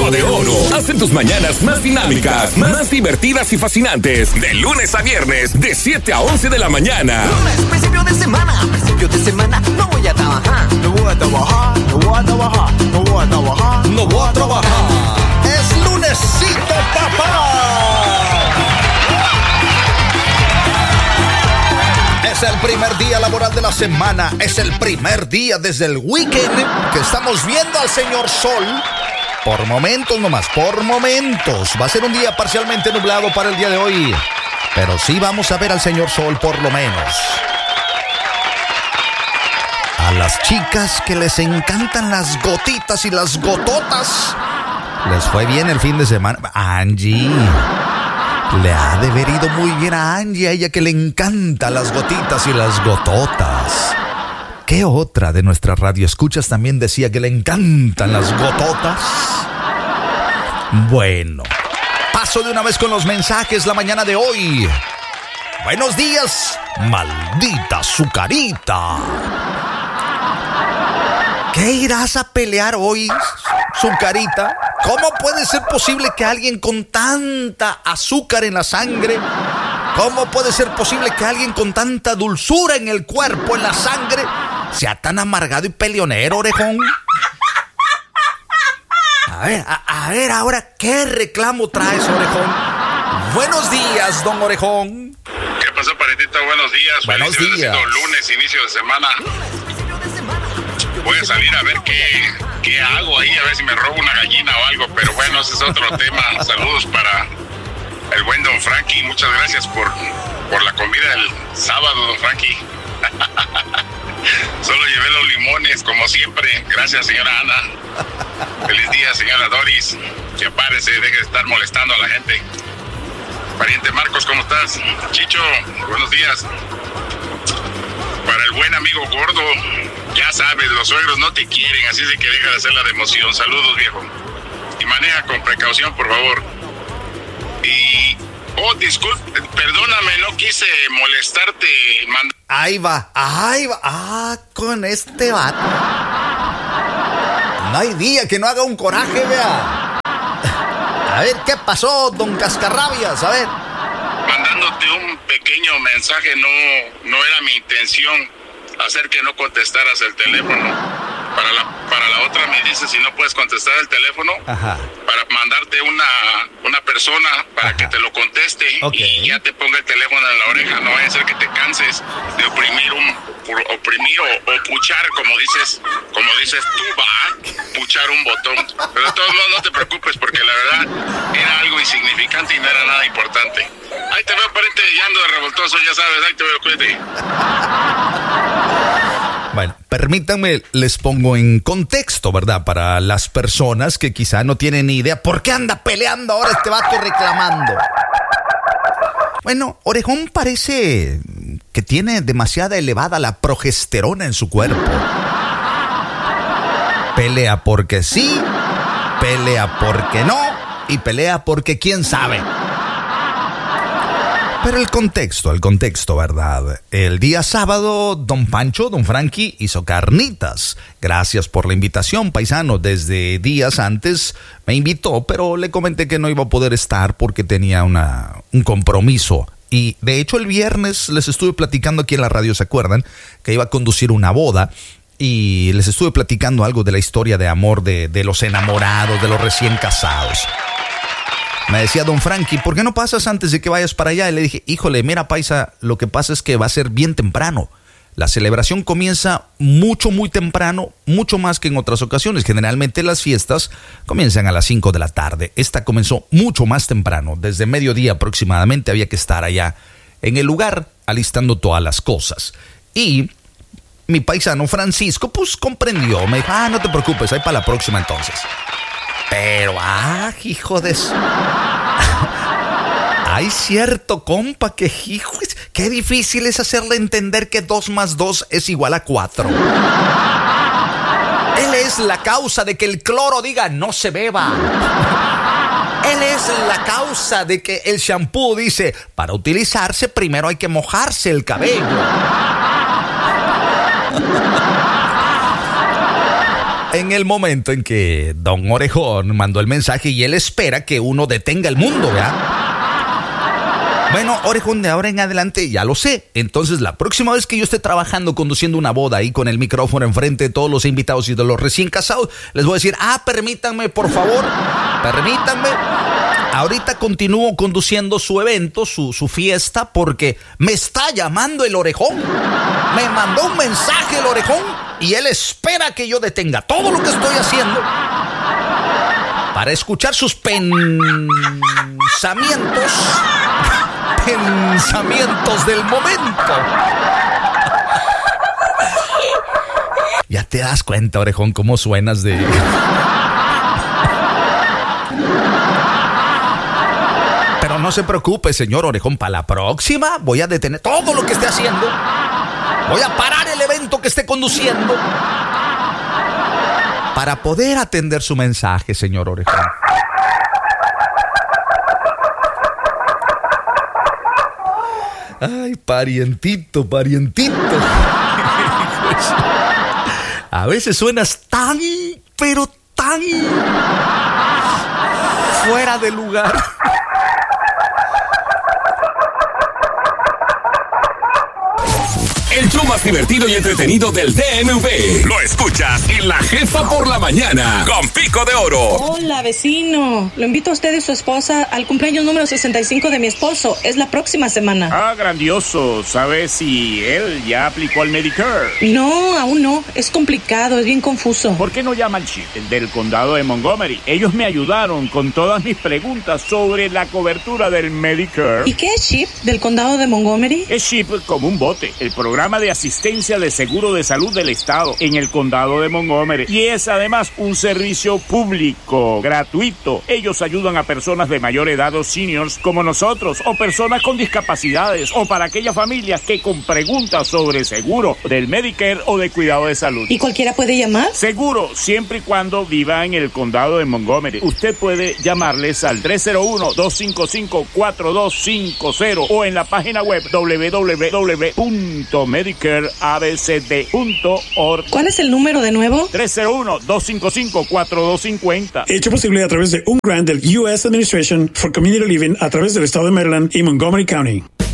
Chico de Oro. Hacen tus mañanas más dinámicas, más divertidas y fascinantes. De lunes a viernes, de 7 a 11 de la mañana. Lunes, principio de semana, no voy a trabajar. No voy a trabajar. Es lunesito, papá. Es el primer día laboral de la semana. Es el primer día desde el weekend que estamos viendo al señor Sol. Por momentos nomás, por momentos. Va a ser un día parcialmente nublado para el día de hoy, pero sí vamos a ver al señor Sol por lo menos. A las chicas que les encantan las gotitas y las gototas, les fue bien el fin de semana. Angie, le ha de haber ido muy bien a Angie, a ella que le encantan las gotitas y las gototas. ¿Qué otra de nuestras radioescuchas también decía que le encantan las gototas? Bueno, paso de una vez con los mensajes la mañana de hoy. Buenos días, maldita azucarita. ¿Qué irás a pelear hoy, azucarita? ¿Cómo puede ser posible que alguien con tanta azúcar en la sangre, cómo puede ser posible que alguien con tanta dulzura en el cuerpo, en la sangre, sea tan amargado y peleonero, orejón? A ver, ahora, ¿qué reclamo traes, orejón? Buenos días, don Orejón. ¿Qué pasó, paretito? Buenos días. Buenos días. Lunes, inicio de semana. Voy a salir a ver qué hago ahí, a ver si me robo una gallina o algo, pero bueno, ese es otro tema. Saludos para el buen don Frankie. Muchas gracias por la comida del sábado, don Frankie. Solo llevé los limones, como siempre. Gracias, señora Ana. Feliz día, señora Doris. Que párese, deje de estar molestando a la gente. Pariente Marcos, ¿cómo estás? Chicho, buenos días. Para el buen amigo gordo, ya sabes, los suegros no te quieren, así de que deja de hacer la de emoción. Saludos, viejo. Y maneja con precaución, por favor. Y... disculpe, perdóname, no quise molestarte. Ahí va. Con este vato. No hay día que no haga un coraje, vea. A ver, ¿qué pasó, don Cascarrabias? A ver. Mandándote un pequeño mensaje, no era mi intención hacer que no contestaras el teléfono. Para la otra me dices si no puedes contestar el teléfono. Ajá. Para mandarte una persona para Ajá. que te lo conteste. Okay. Y ya te ponga el teléfono en la oreja. No vaya a ser que te canses de oprimir o puchar, como dices tú, puchar un botón. Pero de todos modos no te preocupes, porque la verdad era algo insignificante y no era nada importante. Ahí te veo, pariente, ya ando de revoltoso, ya sabes, ahí te veo, cuídate. Bueno, permítanme, les pongo en contexto, ¿verdad? Para las personas que quizá no tienen ni idea por qué anda peleando ahora este vato reclamando. Bueno, Orejón parece que tiene demasiada elevada la progesterona en su cuerpo. Pelea porque sí, pelea porque no y pelea porque quién sabe. Pero el contexto, ¿verdad? El día sábado, don Pancho, don Frankie hizo carnitas. Gracias por la invitación, paisano. Desde días antes me invitó, pero le comenté que no iba a poder estar porque tenía un compromiso. Y de hecho el viernes les estuve platicando aquí en la radio, ¿se acuerdan? Que iba a conducir una boda. Y les estuve platicando algo de la historia de amor de los enamorados, de los recién casados. Me decía don Frankie, ¿por qué no pasas antes de que vayas para allá? Y le dije, híjole, mira, paisa, lo que pasa es que va a ser bien temprano. La celebración comienza muy temprano, mucho más que en otras ocasiones. Generalmente las fiestas comienzan a las 5 de la tarde. Esta comenzó mucho más temprano, desde mediodía aproximadamente. Había que estar allá en el lugar alistando todas las cosas. Y mi paisano Francisco, pues comprendió. Me dijo, no te preocupes, ahí para la próxima entonces. Pero, hijo de eso. Hay cierto compa que, hijo, qué difícil es hacerle entender que 2 más 2 es igual a 4. Él es la causa de que el cloro diga no se beba. Él es la causa de que el shampoo dice, para utilizarse primero hay que mojarse el cabello. en el momento en que don Orejón mandó el mensaje y él espera que uno detenga el mundo, ¿verdad? Bueno, Orejón, de ahora en adelante ya lo sé. Entonces, la próxima vez que yo esté trabajando, conduciendo una boda ahí con el micrófono enfrente de todos los invitados y de los recién casados, les voy a decir, permítanme, por favor, permítanme. Ahorita continúo conduciendo su evento, su fiesta, porque me está llamando el Orejón. Me mandó un mensaje el Orejón y él espera que yo detenga todo lo que estoy haciendo para escuchar sus pensamientos del momento. Ya te das cuenta, Orejón, cómo suenas de... Pero no se preocupe, señor Orejón, para la próxima voy a detener todo lo que esté haciendo. Voy a parar el evento que esté conduciendo para poder atender su mensaje, señor Orejón. Ay, parientito. A veces suenas tan, pero tan fuera de lugar. El show más divertido y entretenido del DMV. Lo escuchas en La Jefa por la Mañana con Pico de Oro. Hola, vecino. Lo invito a usted y su esposa al cumpleaños número 65 de mi esposo. Es la próxima semana. Grandioso. ¿Sabes si él ya aplicó al Medicare? No, aún no. Es complicado, es bien confuso. ¿Por qué no llama al CHIP del condado de Montgomery? Ellos me ayudaron con todas mis preguntas sobre la cobertura del Medicare. ¿Y qué es CHIP del condado de Montgomery? Es CHIP como un bote, el programa de asistencia de seguro de salud del estado en el condado de Montgomery, y es además un servicio público gratuito. Ellos ayudan a personas de mayor edad o seniors como nosotros, o personas con discapacidades, o para aquellas familias que con preguntas sobre seguro del Medicare o de cuidado de salud. ¿Y cualquiera puede llamar? Seguro, siempre y cuando viva en el condado de Montgomery. Usted puede llamarles al 301-255-4250 o en la página web www.medicareabcd.org. ¿Cuál es el número de nuevo? 301-255-4250. Hecho posible a través de un grant del U.S. Administration for Community Living a través del estado de Maryland y Montgomery County.